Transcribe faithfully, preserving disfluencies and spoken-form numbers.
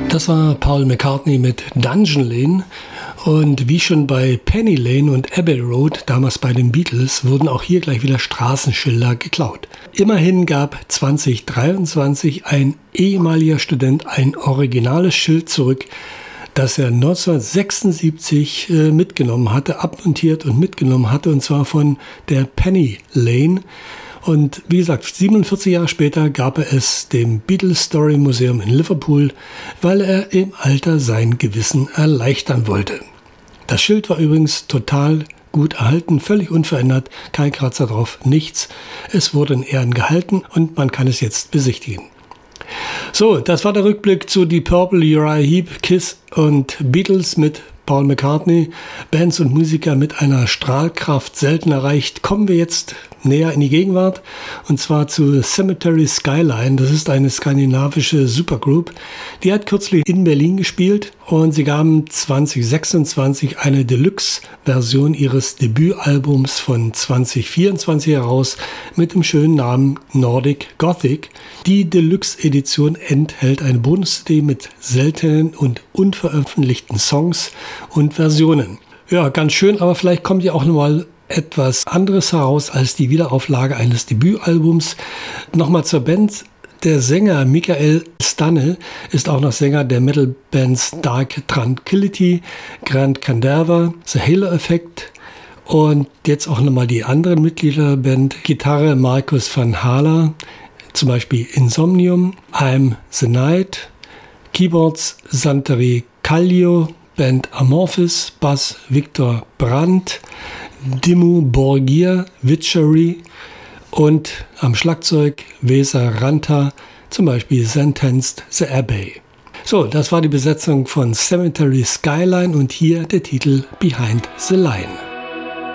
Das war Paul McCartney mit Dungeon Lane. Und wie schon bei Penny Lane und Abbey Road, damals bei den Beatles, wurden auch hier gleich wieder Straßenschilder geklaut. Immerhin gab zwanzig dreiundzwanzig ein ehemaliger Student ein originales Schild zurück, das er neunzehnhundertsechsundsiebzig äh, mitgenommen hatte, abmontiert und mitgenommen hatte, und zwar von der Penny Lane. Und wie gesagt, siebenundvierzig Jahre später gab er es dem Beatles Story Museum in Liverpool, weil er im Alter sein Gewissen erleichtern wollte. Das Schild war übrigens total gut erhalten, völlig unverändert, kein Kratzer drauf, nichts. Es wurde in Ehren gehalten und man kann es jetzt besichtigen. So, das war der Rückblick zu Deep Purple, Uriah Heep, Kiss und Beatles mit Paul McCartney. Bands und Musiker mit einer Strahlkraft selten erreicht. Kommen wir jetzt näher in die Gegenwart, und zwar zu Cemetery Skyline. Das ist eine skandinavische Supergroup. Die hat kürzlich in Berlin gespielt und sie gaben zwanzig sechsundzwanzig eine Deluxe-Version ihres Debütalbums von zwanzig vierundzwanzig heraus mit dem schönen Namen Nordic Gothic. Die Deluxe-Edition enthält eine Bonus-C D mit seltenen und unveröffentlichten Songs und Versionen. Ja, ganz schön, aber vielleicht kommt ja auch nochmal etwas anderes heraus als die Wiederauflage eines Debütalbums. Nochmal zur Band. Der Sänger Michael Stanne ist auch noch Sänger der Metal-Bands Dark Tranquillity, Grand Cadaver, The Halo Effect und jetzt auch nochmal die anderen Mitglieder der Band. Gitarre Markus van Hala, zum Beispiel Insomnium, I'm the Night, Keyboards Santeri Kallio, Band Amorphis, Bass Viktor Brandt, Dimmu Borgir, Witchery und am Schlagzeug Vesa Ranta, zum Beispiel Sentenced the Abbey. So, das war die Besetzung von Cemetery Skyline und hier der Titel Behind the Line.